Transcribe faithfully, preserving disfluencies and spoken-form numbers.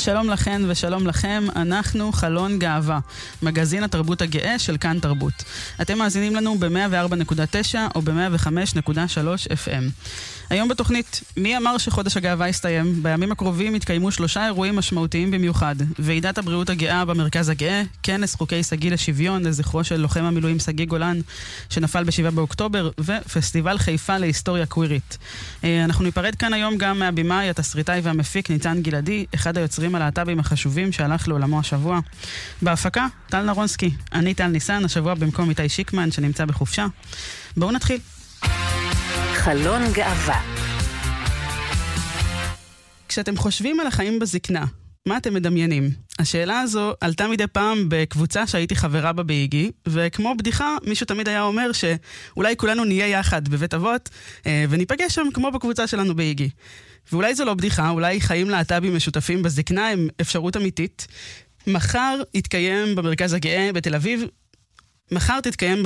שלום לכן ושלום לכם, אנחנו חלון גאווה, מגזין התרבות הגאה של כאן תרבות. אתם מאזינים לנו ב-מאה וארבע נקודה תשע או ב-מאה וחמש נקודה שלוש אף אם. היום בתוכנית, מי אמר שחודש הגאווה יסתיים? בימים הקרובים יתקיימו שלושה אירועים משמעותיים במיוחד. ועידת הבריאות הגאה במרכז הגאה, כנס חוקי סגי לשוויון לזכרו של לוחם המילואים סגי גולן שנפל בשבעה באוקטובר, ופסטיבל חיפה להיסטוריה קווירית. אנחנו ניפרד כאן היום גם מהבימאי, התסריטאי והמפיק ניצן גלעדי, אחד היוצרים הלהט"בים החשובים שהלך לעולמו השבוע. בהפקה, טל נרונסקי. אני טל ניסן, השבוע במקום איתי שיקמן שנמצא בחופשה. בואו נתחיל. חלון גאווה. כשאתם חושבים על החיים בזקנה, מה אתם מדמיינים? השאלה הזו עלתה מדי פעם בקבוצה שהייתי חברה בה באיגי, וכמו בדיחה, מישהו תמיד היה אומר שאולי כולנו נהיה יחד בבית אבות, וניפגש שם כמו בקבוצה שלנו באיגי. ואולי זו לא בדיחה, אולי חיים להט"בים משותפים בזקנה הם אפשרות אמיתית. מחר יתקיים במרכז הגאה בתל אביב, מחר תתקיים